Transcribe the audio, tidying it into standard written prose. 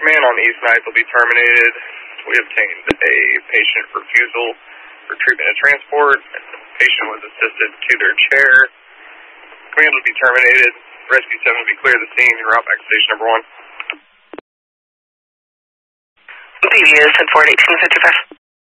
Command on East Ninth will be terminated. We obtained a patient refusal for treatment and transport. The patient was assisted to their chair. Command will be terminated. Rescue 7 will be clear of the scene. You're out back to station number 1. PBS 10-4 at 1855.